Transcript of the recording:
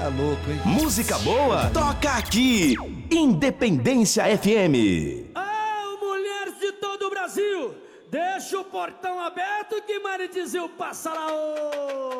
é louco, hein? Música boa, toca aqui. Independência FM. Ah, mulheres de todo o Brasil, deixa o portão aberto que Maridizil passa lá.